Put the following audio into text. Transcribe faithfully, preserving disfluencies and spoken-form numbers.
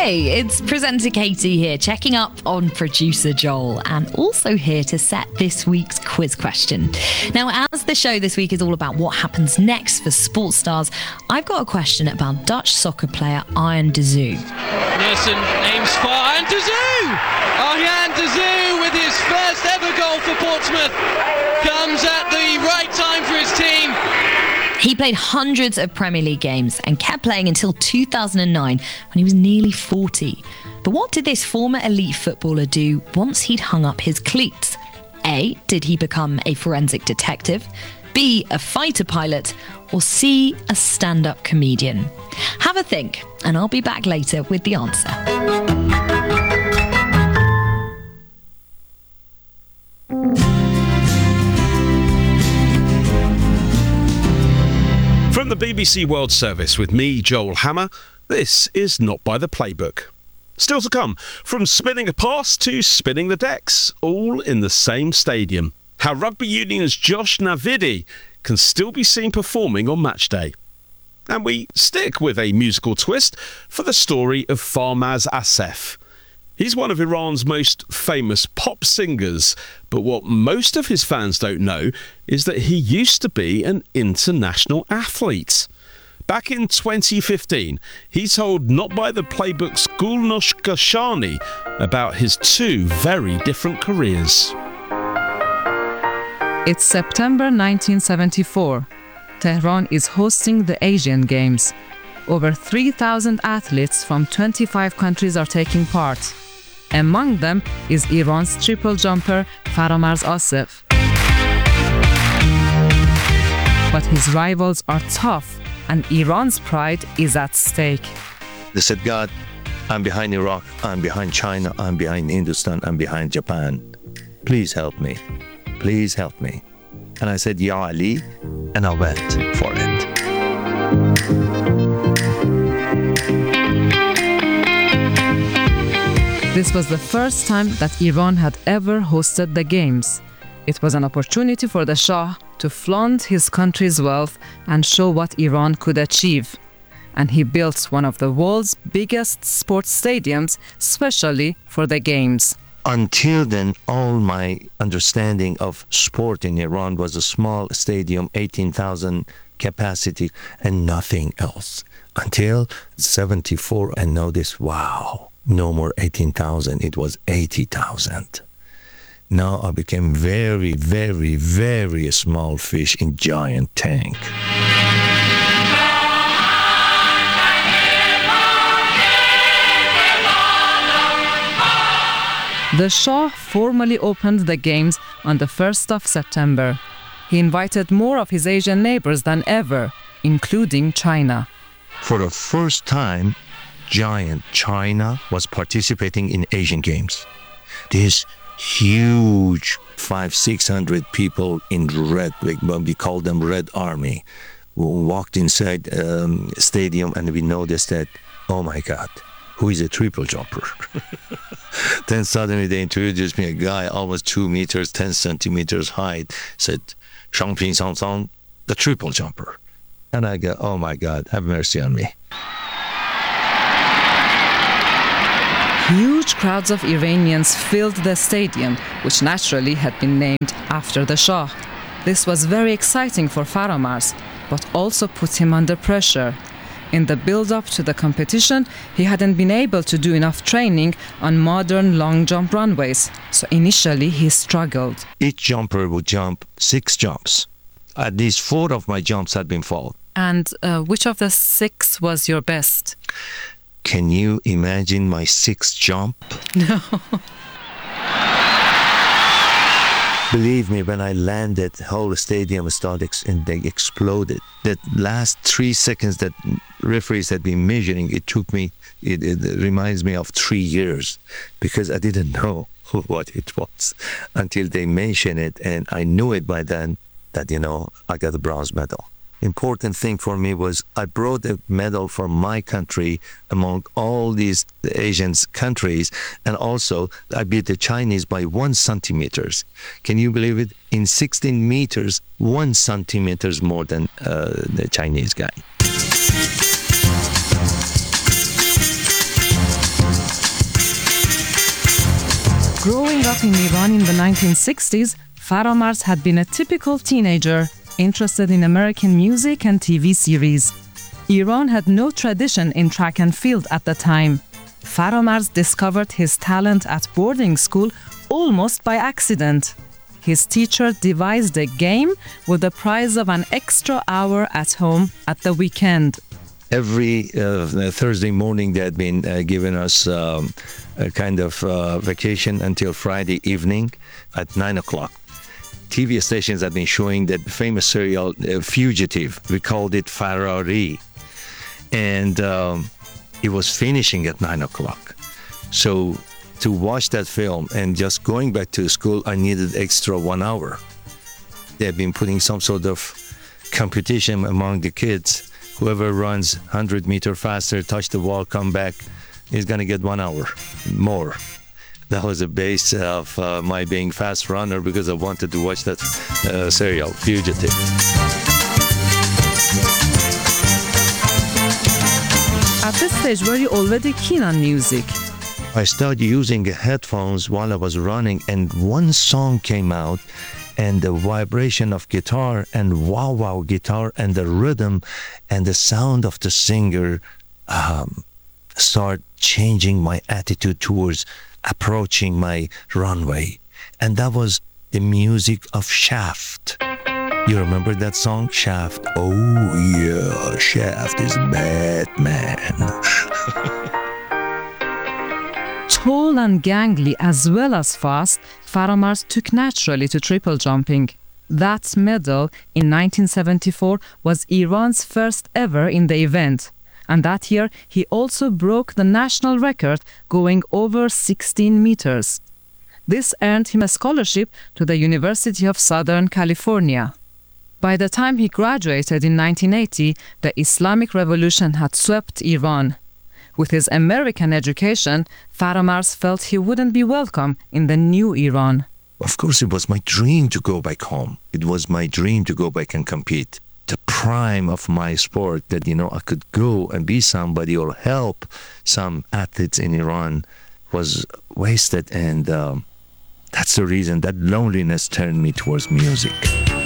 Hey, it's presenter Katie here, checking up on producer Joel, and also here to set this week's quiz question. Now, as the show this week is all about what happens next for sports stars, I've got a question about Dutch soccer player Arjen de Zoo. Nielsen aims far, and de Zoo! Arjen de Zoo with his first ever goal for Portsmouth comes at the right time for his team. He played hundreds of Premier League games and kept playing until two thousand nine when he was nearly forty. But what did this former elite footballer do once he'd hung up his cleats? A. Did he become a forensic detective? B. A fighter pilot? Or C. A stand-up comedian? Have a think, and I'll be back later with the answer. From the B B C World Service with me, Joel Hammer, this is Not By The Playbook. Still to come, from spinning a pass to spinning the decks, all in the same stadium. How rugby union's Josh Navidi can still be seen performing on match day. And we stick with a musical twist for the story of Farmaz Asef. He's one of Iran's most famous pop singers, but what most of his fans don't know is that he used to be an international athlete. Back in twenty fifteen, he told Not By The Playbook's Gulnosh Gashani about his two very different careers. It's September nineteen seventy-four. Tehran is hosting the Asian Games. Over three thousand athletes from twenty-five countries are taking part. Among them is Iran's triple jumper Faromaz Asef. But his rivals are tough, and Iran's pride is at stake. They said, God, I'm behind Iraq, I'm behind China, I'm behind Hindustan, I'm behind Japan. Please help me. Please help me. And I said, Ya Ali, and I went for it. This was the first time that Iran had ever hosted the Games. It was an opportunity for the Shah to flaunt his country's wealth and show what Iran could achieve. And he built one of the world's biggest sports stadiums, specially for the Games. Until then, all my understanding of sport in Iran was a small stadium, eighteen thousand capacity, and nothing else. Until seventy-four, and notice, wow, no more eighteen thousand, it was eighty thousand. Now I became very, very, very small fish in giant tank. The Shah formally opened the Games on the first of September. He invited more of his Asian neighbors than ever, including China. For the first time, giant China was participating in Asian Games. This huge five, six hundred people in red, we call them Red Army, who walked inside the um, stadium, and we noticed that, oh my God, who is a triple jumper? Then suddenly they introduced me a guy almost two meters, ten centimeters high, said, Shangping Sangsang, the triple jumper. And I go, oh my God, have mercy on me. Huge crowds of Iranians filled the stadium, which naturally had been named after the Shah. This was very exciting for Faromaz, but also put him under pressure. In the build-up to the competition, he hadn't been able to do enough training on modern long-jump runways, so initially he struggled. Each jumper would jump six jumps. At least four of my jumps had been fauled. And uh, which of the six was your best? Can you imagine my sixth jump? No. Believe me, when I landed, the whole stadium started ex- and they exploded. That last three seconds that referees had been measuring, it took me, it, it reminds me of three years because I didn't know what it was until they mentioned it, and I knew it by then that, you know, I got a bronze medal. Important thing for me was I brought a medal from my country among all these Asian countries, and also I beat the Chinese by one centimeters. Can you believe it? In sixteen meters, one centimeters more than uh, the Chinese guy. out in Iran in the nineteen sixties, Faramars had been a typical teenager, interested in American music and T V series. Iran had no tradition in track and field at the time. Faramars discovered his talent at boarding school almost by accident. His teacher devised a game with the prize of an extra hour at home at the weekend. Every uh, Thursday morning, they had been uh, giving us um, a kind of uh, vacation until Friday evening at nine o'clock. T V stations had been showing that famous serial uh, Fugitive. We called it Farari. And um, it was finishing at nine o'clock. So to watch that film and just going back to school, I needed extra one hour. They had been putting some sort of competition among the kids. Whoever runs one hundred meters faster, touch the wall, come back, is going to get one hour more. That was the base of uh, my being fast runner because I wanted to watch that uh, serial, Fugitive. At this stage, were you already keen on music? I started using headphones while I was running, and one song came out, and the vibration of guitar and wow-wow guitar and the rhythm and the sound of the singer um, start changing my attitude towards approaching my runway. And that was the music of Shaft. You remember that song, Shaft? Oh yeah, Shaft is Batman. Tall and gangly as well as fast, Faramars took naturally to triple jumping. That medal in nineteen seventy-four was Iran's first ever in the event. And that year, he also broke the national record, going over sixteen meters. This earned him a scholarship to the University of Southern California. By the time he graduated in nineteen eighty, the Islamic Revolution had swept Iran. With his American education, Faramars felt he wouldn't be welcome in the new Iran. Of course, it was my dream to go back home. It was my dream to go back and compete. The prime of my sport, that, you know, I could go and be somebody or help some athletes in Iran, was wasted. And um, that's the reason that loneliness turned me towards music.